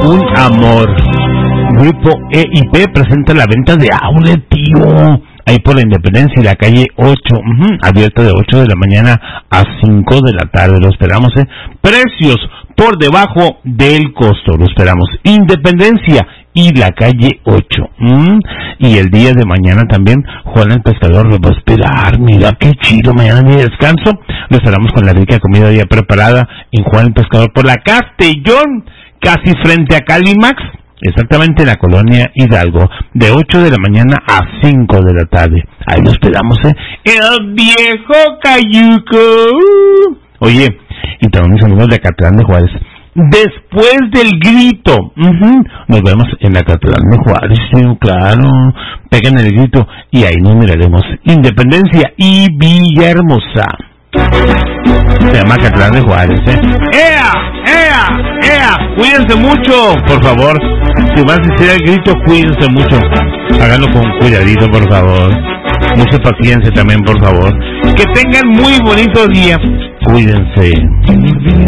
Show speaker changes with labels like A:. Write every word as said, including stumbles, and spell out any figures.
A: un amor. Grupo E y P presenta la venta de outlet, tío. Ahí por la Independencia y la calle ocho, uh-huh, abierta de ocho de la mañana a cinco de la tarde. Lo esperamos, ¿eh? Precios por debajo del costo. Lo esperamos. Independencia y la calle ocho. ¿Mm? Y el día de mañana también Juan el Pescador lo va a esperar. Mira qué chido, mañana ni descanso. Lo esperamos con la rica comida ya preparada en Juan el Pescador por la Castellón, casi frente a Calimax. Exactamente en la colonia Hidalgo, de ocho de la mañana a cinco de la tarde. Ahí lo esperamos, ¿eh? El viejo Cayuco. Oye, y también mis amigos de Acatlán de Juárez. Después del grito, uh-huh, nos vemos en la Acatlán de Juárez, sí, claro. Peguen el grito y ahí nos miraremos. Independencia y Villahermosa. Se llama Acatlán de Juárez, ¿eh? ¡Ea! ¡Ea! ¡Ea! Cuídense mucho, por favor. Si vas a hacer el grito, cuídense mucho. Háganlo con cuidadito, por favor. Mucha paciencia también, por favor. Que tengan muy bonito día. Cuídense.